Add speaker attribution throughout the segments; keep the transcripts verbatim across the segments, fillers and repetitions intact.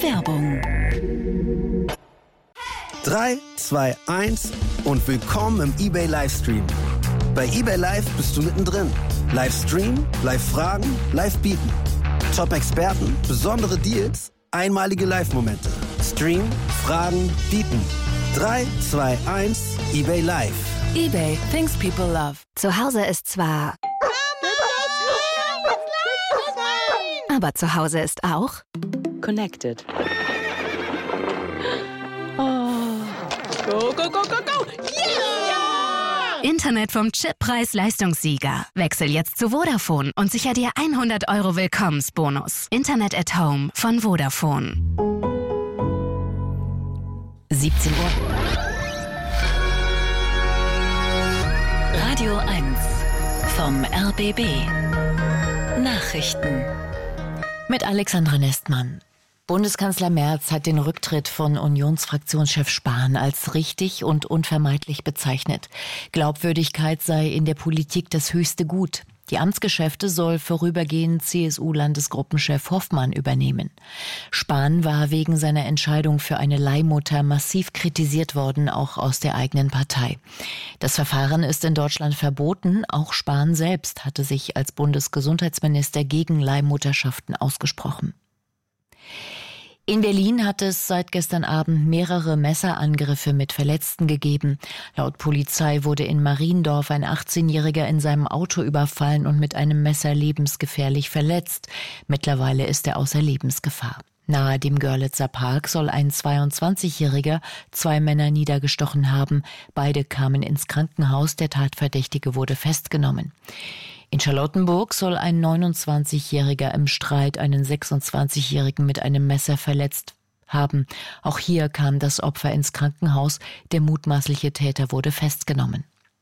Speaker 1: Werbung.
Speaker 2: drei, zwei, eins und willkommen im eBay Livestream. Bei eBay Live bist du mittendrin. Livestream, Live-Fragen, Live-Bieten. Top-Experten, besondere Deals, einmalige Live-Momente. Stream, Fragen, Bieten. drei, zwei, eins, eBay Live.
Speaker 1: eBay, things people love.
Speaker 3: Zu Hause ist zwar... Aber zu Hause ist auch...
Speaker 4: Connected. Oh. Go, go, go, go, go! Yeah!
Speaker 3: Internet vom Chip Preis-Leistungssieger. Wechsel jetzt zu Vodafone und sicher dir hundert Euro Willkommensbonus. Internet at Home von Vodafone. siebzehn Uhr.
Speaker 1: Radio eins vom R B B. Nachrichten.
Speaker 5: Mit Alexandra Nestmann. Bundeskanzler Merz hat den Rücktritt von Unionsfraktionschef Spahn als richtig und unvermeidlich bezeichnet. Glaubwürdigkeit sei in der Politik das höchste Gut. Die Amtsgeschäfte soll vorübergehend C S U-Landesgruppenchef Hoffmann übernehmen. Spahn war wegen seiner Entscheidung für eine Leihmutter massiv kritisiert worden, auch aus der eigenen Partei. Das Verfahren ist in Deutschland verboten. Auch Spahn selbst hatte sich als Bundesgesundheitsminister gegen Leihmutterschaften ausgesprochen. In Berlin hat es seit gestern Abend mehrere Messerangriffe mit Verletzten gegeben. Laut Polizei wurde in Mariendorf ein achtzehnjähriger in seinem Auto überfallen und mit einem Messer lebensgefährlich verletzt. Mittlerweile ist er außer Lebensgefahr. Nahe dem Görlitzer Park soll ein zweiundzwanzigjähriger zwei Männer niedergestochen haben. Beide kamen ins Krankenhaus, der Tatverdächtige wurde festgenommen. In Charlottenburg soll ein neunundzwanzigjähriger im Streit einen sechsundzwanzigjährigen mit einem Messer verletzt haben. Auch hier kam das Opfer ins Krankenhaus. Der mutmaßliche Täter wurde festgenommen.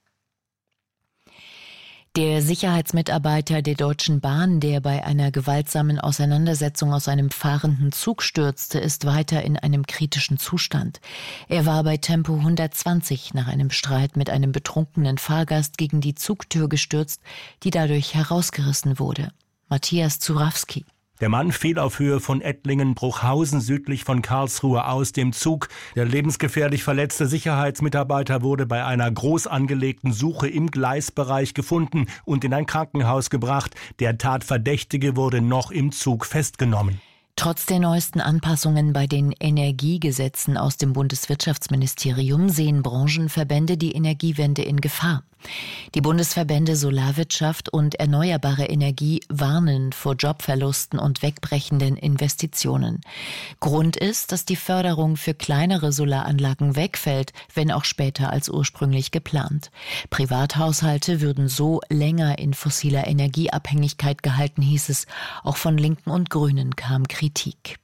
Speaker 5: Der Sicherheitsmitarbeiter der Deutschen Bahn, der bei einer gewaltsamen Auseinandersetzung aus einem fahrenden Zug stürzte, ist weiter in einem kritischen Zustand. Er war bei Tempo hundertzwanzig nach einem Streit mit einem betrunkenen Fahrgast gegen die Zugtür gestürzt, die dadurch herausgerissen wurde. Matthias Zurawski.
Speaker 6: Der Mann fiel auf Höhe von Ettlingen-Bruchhausen südlich von Karlsruhe aus dem Zug. Der lebensgefährlich verletzte Sicherheitsmitarbeiter wurde bei einer groß angelegten Suche im Gleisbereich gefunden und in ein Krankenhaus gebracht. Der Tatverdächtige wurde noch im Zug festgenommen.
Speaker 5: Trotz der neuesten Anpassungen bei den Energiegesetzen aus dem Bundeswirtschaftsministerium sehen Branchenverbände die Energiewende in Gefahr. Die Bundesverbände Solarwirtschaft und Erneuerbare Energie warnen vor Jobverlusten und wegbrechenden Investitionen. Grund ist, dass die Förderung für kleinere Solaranlagen wegfällt, wenn auch später als ursprünglich geplant. Privathaushalte würden so länger in fossiler Energieabhängigkeit gehalten, hieß es. Auch von Linken und Grünen kam Kritik.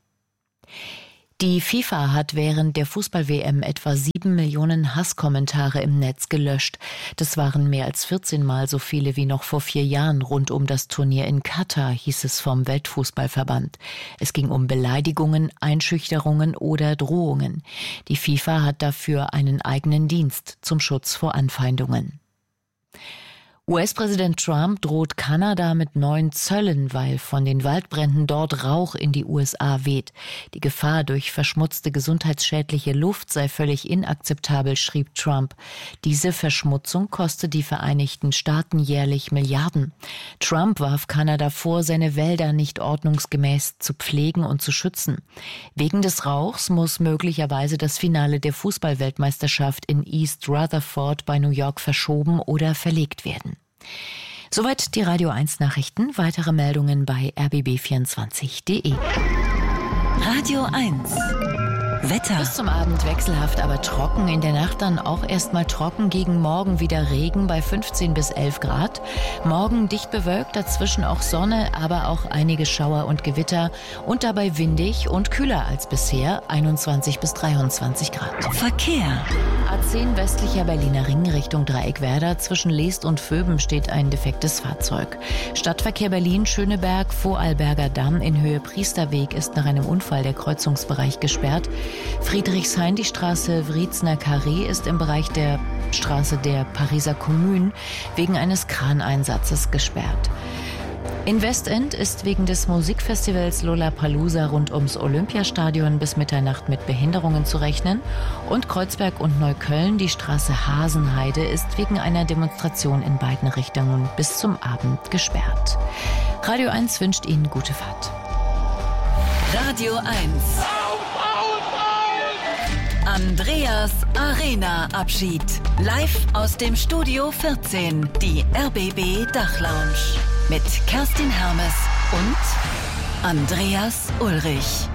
Speaker 5: Die FIFA hat während der Fußball-W M etwa sieben Millionen Hasskommentare im Netz gelöscht. Das waren mehr als vierzehn Mal so viele wie noch vor vier Jahren rund um das Turnier in Katar, hieß es vom Weltfußballverband. Es ging um Beleidigungen, Einschüchterungen oder Drohungen. Die FIFA hat dafür einen eigenen Dienst zum Schutz vor Anfeindungen. U S-Präsident Trump droht Kanada mit neuen Zöllen, weil von den Waldbränden dort Rauch in die U S A weht. Die Gefahr durch verschmutzte, gesundheitsschädliche Luft sei völlig inakzeptabel, schrieb Trump. Diese Verschmutzung koste die Vereinigten Staaten jährlich Milliarden. Trump warf Kanada vor, seine Wälder nicht ordnungsgemäß zu pflegen und zu schützen. Wegen des Rauchs muss möglicherweise das Finale der Fußballweltmeisterschaft in East Rutherford bei New York verschoben oder verlegt werden. Soweit die Radio eins Nachrichten. Weitere Meldungen bei r b b vierundzwanzig punkt de.
Speaker 1: Radio eins. Wetter.
Speaker 5: Bis zum Abend wechselhaft, aber trocken. In der Nacht dann auch erstmal trocken. Gegen Morgen wieder Regen bei fünfzehn bis elf Grad. Morgen dicht bewölkt, dazwischen auch Sonne, aber auch einige Schauer und Gewitter. Und dabei windig und kühler als bisher, einundzwanzig bis dreiundzwanzig Grad.
Speaker 1: Verkehr.
Speaker 5: A zehn westlicher Berliner Ring Richtung Dreieckwerder. Zwischen Leest und Vöben steht ein defektes Fahrzeug. Stadtverkehr Berlin, Schöneberg, Vorarlberger Damm in Höhe Priesterweg ist nach einem Unfall der Kreuzungsbereich gesperrt. Friedrichshain, die Straße Wriezener Carré, ist im Bereich der Straße der Pariser Kommune wegen eines Kraneinsatzes gesperrt. In Westend ist wegen des Musikfestivals Lollapalooza rund ums Olympiastadion bis Mitternacht mit Behinderungen zu rechnen. Und Kreuzberg und Neukölln, die Straße Hasenheide, ist wegen einer Demonstration in beiden Richtungen bis zum Abend gesperrt. Radio eins wünscht Ihnen gute Fahrt.
Speaker 1: Radio eins. Andreas Arena Abschied. Live aus dem Studio vierzehn, die R B B Dachlounge. Mit Kerstin Hermes und Andreas Ulrich.